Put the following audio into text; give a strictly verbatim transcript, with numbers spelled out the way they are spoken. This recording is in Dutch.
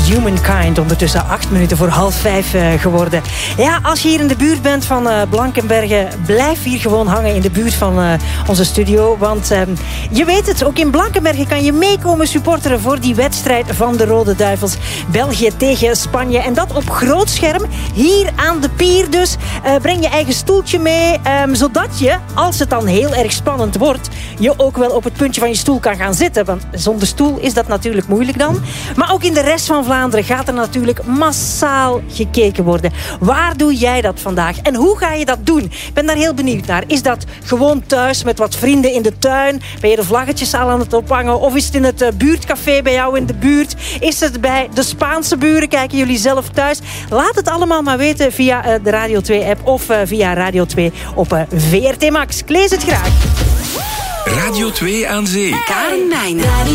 Humankind. Ondertussen acht minuten voor half vijf uh, geworden. Ja, als je hier in de buurt bent van uh, Blankenberge, blijf hier gewoon hangen in de buurt van uh, onze studio. Want uh, je weet het, ook in Blankenberge kan je meekomen supporteren voor die wedstrijd van de Rode Duivels. België tegen Spanje. En dat op groot scherm, hier aan de pier dus. Uh, breng je eigen stoeltje mee, um, zodat je, als het dan heel erg spannend wordt, je ook wel op het puntje van je stoel kan gaan zitten. Want zonder stoel is dat natuurlijk moeilijk dan. Maar ook in de rest van Vlaanderen gaat er natuurlijk massaal gekeken worden. Waar doe jij dat vandaag? En hoe ga je dat doen? Ik ben daar heel benieuwd naar. Is dat gewoon thuis met wat vrienden in de tuin? Ben je de vlaggetjes al aan het ophangen? Of is het in het uh, buurtcafé bij jou in de buurt? Is het bij de Spaanse buren? Kijken jullie zelf thuis? Laat het allemaal maar weten via uh, de Radio twee app of uh, via Radio twee op uh, V R T Max. Ik lees het graag. Radio twee aan Zee. Karen Meijnen.